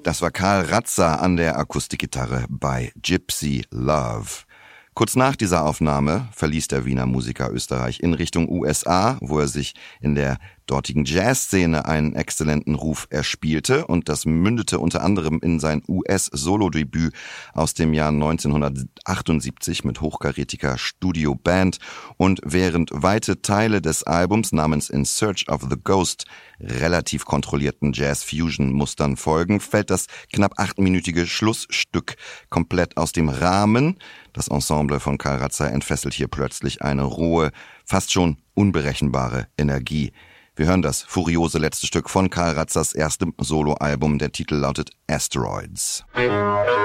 Das war Karl Ratzer an der Akustikgitarre bei Gypsy Love. Kurz nach dieser Aufnahme verließ der Wiener Musiker Österreich in Richtung USA, wo er sich in der dortigen Jazzszene einen exzellenten Ruf erspielte, und das mündete unter anderem in sein US-Solo-Debüt aus dem Jahr 1978 mit hochkarätiger Studioband. Und während weite Teile des Albums namens In Search of the Ghost relativ kontrollierten Jazz-Fusion-Mustern folgen, fällt das knapp 8-minütige Schlussstück komplett aus dem Rahmen. Das Ensemble von Karl Ratzer entfesselt hier plötzlich eine rohe, fast schon unberechenbare Energie. Wir hören das furiose letzte Stück von Karl Ratzers erstem Soloalbum. Der Titel lautet Asteroids.